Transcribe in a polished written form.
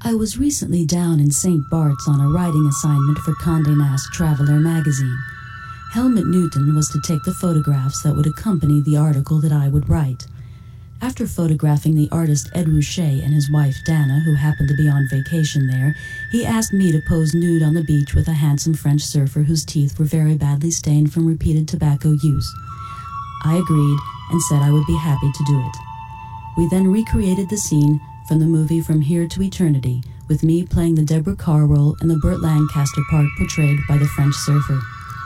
I was recently down in St. Bart's on a writing assignment for Condé Nast Traveler magazine. Helmut Newton was to take the photographs that would accompany the article that I would write. After photographing the artist Ed Ruscha and his wife Dana, who happened to be on vacation there, he asked me to pose nude on the beach with a handsome French surfer whose teeth were very badly stained from repeated tobacco use. I agreed and said I would be happy to do it. We then recreated the scene from the movie From Here to Eternity, with me playing the Deborah Kerr role and the Burt Lancaster part portrayed by the French surfer.